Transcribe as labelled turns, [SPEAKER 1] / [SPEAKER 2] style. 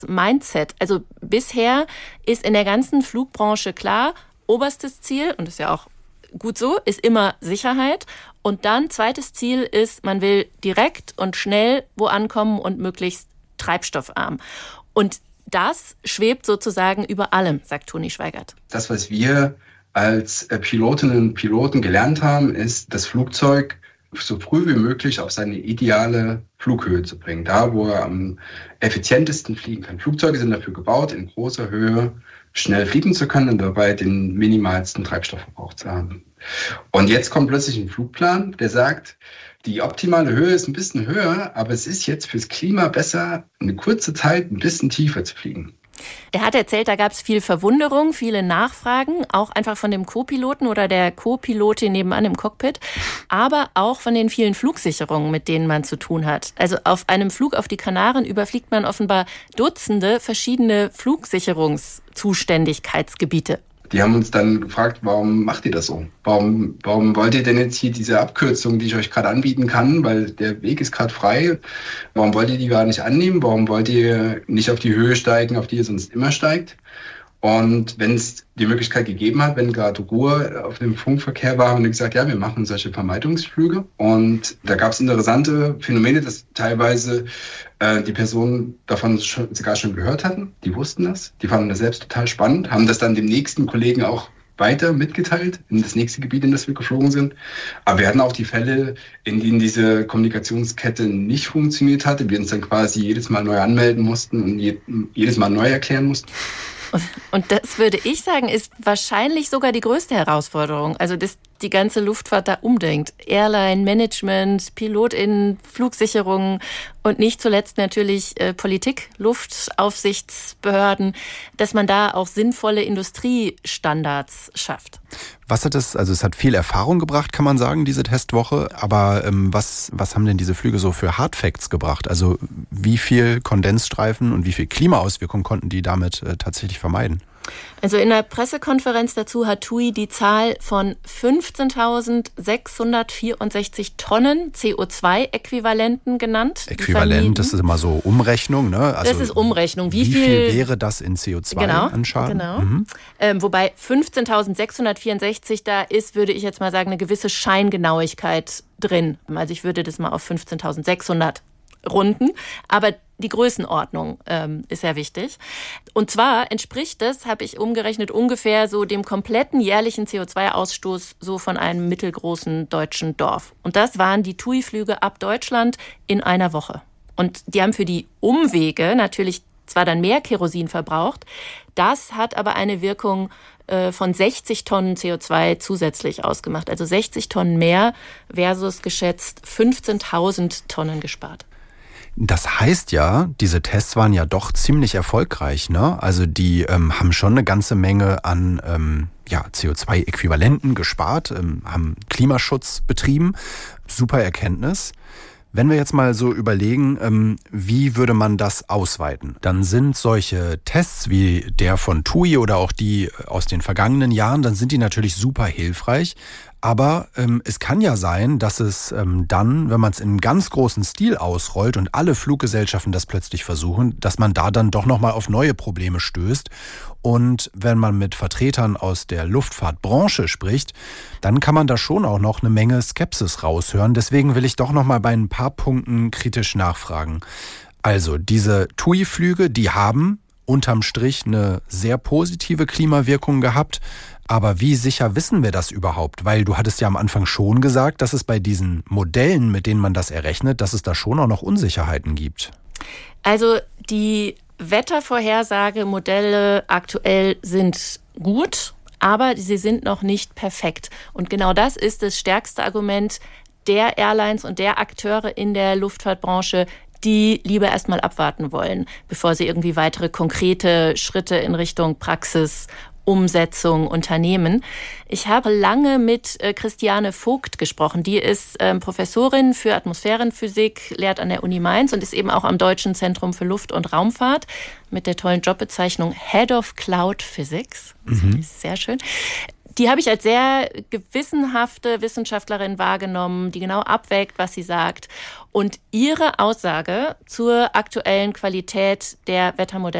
[SPEAKER 1] Mindset. Also bisher ist in der ganzen Flugbranche klar, oberstes Ziel, und das ist ja auch gut so, ist immer Sicherheit. Und dann zweites Ziel ist, man will direkt und schnell wo ankommen und möglichst treibstoffarm. Und das schwebt sozusagen über allem, sagt Toni Schweigert.
[SPEAKER 2] Das, was wir als Pilotinnen und Piloten gelernt haben, ist, das Flugzeug so früh wie möglich auf seine ideale Flughöhe zu bringen. Da, wo er am effizientesten fliegen kann. Flugzeuge sind dafür gebaut, in großer Höhe schnell fliegen zu können und dabei den minimalsten Treibstoffverbrauch zu haben. Und jetzt kommt plötzlich ein Flugplan, der sagt, die optimale Höhe ist ein bisschen höher, aber es ist jetzt fürs Klima besser, eine kurze Zeit ein bisschen tiefer zu fliegen.
[SPEAKER 1] Er hat erzählt, da gab es viel Verwunderung, viele Nachfragen, auch einfach von dem Co-Piloten oder der Co-Pilotin nebenan im Cockpit, aber auch von den vielen Flugsicherungen, mit denen man zu tun hat. Also auf einem Flug auf die Kanaren überfliegt man offenbar Dutzende verschiedene Flugsicherungszuständigkeitsgebiete.
[SPEAKER 2] Die haben uns dann gefragt, warum macht ihr das so? Warum wollt ihr denn jetzt hier diese Abkürzung, die ich euch gerade anbieten kann, weil der Weg ist gerade frei, warum wollt ihr die gar nicht annehmen? Warum wollt ihr nicht auf die Höhe steigen, auf die ihr sonst immer steigt? Und wenn es die Möglichkeit gegeben hat, wenn gerade Ruhe auf dem Funkverkehr war, haben wir gesagt, ja, wir machen solche Vermeidungsflüge. Und da gab es interessante Phänomene, dass teilweise die Personen davon sogar schon gehört hatten. Die wussten das, die fanden das selbst total spannend, haben das dann dem nächsten Kollegen auch weiter mitgeteilt, in das nächste Gebiet, in das wir geflogen sind. Aber wir hatten auch die Fälle, in denen diese Kommunikationskette nicht funktioniert hatte, wir uns dann quasi jedes Mal neu anmelden mussten und jedes Mal neu erklären mussten.
[SPEAKER 1] Und das würde ich sagen, ist wahrscheinlich sogar die größte Herausforderung. Also, dass die ganze Luftfahrt da umdenkt. Airline, Management, PilotInnen, Flugsicherungen und nicht zuletzt natürlich Politik, Luftaufsichtsbehörden, dass man da auch sinnvolle Industriestandards schafft.
[SPEAKER 3] Was hat es, also es hat viel Erfahrung gebracht, kann man sagen, diese Testwoche, aber was haben denn diese Flüge so für Hardfacts gebracht? Also wie viel Kondensstreifen und wie viel Klimaauswirkungen konnten die damit tatsächlich vermeiden?
[SPEAKER 1] Also in der Pressekonferenz dazu hat TUI die Zahl von 15.664 Tonnen CO2-Äquivalenten genannt.
[SPEAKER 3] Äquivalent, das ist immer so Umrechnung, ne? Also
[SPEAKER 1] das ist Umrechnung. Wie
[SPEAKER 3] viel wäre das in CO2 an Schaden?
[SPEAKER 1] Genau. Wobei 15.664, da ist, würde ich jetzt mal sagen, eine gewisse Scheingenauigkeit drin. Also ich würde das mal auf 15.600 runden, aber die Größenordnung ist sehr wichtig. Und zwar entspricht das, habe ich umgerechnet, ungefähr so dem kompletten jährlichen CO2-Ausstoß so von einem mittelgroßen deutschen Dorf. Und das waren die TUI-Flüge ab Deutschland in einer Woche. Und die haben für die Umwege natürlich zwar dann mehr Kerosin verbraucht, das hat aber eine Wirkung von 60 Tonnen CO2 zusätzlich ausgemacht. Also 60 Tonnen mehr versus geschätzt 15.000 Tonnen gespart.
[SPEAKER 3] Das heißt ja, diese Tests waren ja doch ziemlich erfolgreich, ne? Also die haben schon eine ganze Menge an CO2-Äquivalenten gespart, haben Klimaschutz betrieben. Super Erkenntnis. Wenn wir jetzt mal so überlegen, wie würde man das ausweiten, dann sind solche Tests wie der von TUI oder auch die aus den vergangenen Jahren, dann sind die natürlich super hilfreich. Aber es kann ja sein, dass es dann, wenn man es in ganz großen Stil ausrollt und alle Fluggesellschaften das plötzlich versuchen, dass man da dann doch nochmal auf neue Probleme stößt. Und wenn man mit Vertretern aus der Luftfahrtbranche spricht, dann kann man da schon auch noch eine Menge Skepsis raushören. Deswegen will ich doch nochmal bei ein paar Punkten kritisch nachfragen. Also diese TUI-Flüge, die haben unterm Strich eine sehr positive Klimawirkung gehabt. Aber wie sicher wissen wir das überhaupt? Weil du hattest ja am Anfang schon gesagt, dass es bei diesen Modellen, mit denen man das errechnet, dass es da schon auch noch Unsicherheiten gibt.
[SPEAKER 1] Also die Wettervorhersagemodelle aktuell sind gut, aber sie sind noch nicht perfekt. Und genau das ist das stärkste Argument der Airlines und der Akteure in der Luftfahrtbranche, die lieber erstmal abwarten wollen, bevor sie irgendwie weitere konkrete Schritte in Richtung Praxis Umsetzung unternehmen. Ich habe lange mit Christiane Vogt gesprochen. Die ist Professorin für Atmosphärenphysik, lehrt an der Uni Mainz und ist eben auch am Deutschen Zentrum für Luft- und Raumfahrt mit der tollen Jobbezeichnung Head of Cloud Physics. Sehr schön. Die habe ich als sehr gewissenhafte Wissenschaftlerin wahrgenommen, die genau abwägt, was sie sagt. Und ihre Aussage zur aktuellen Qualität der Wettermodelle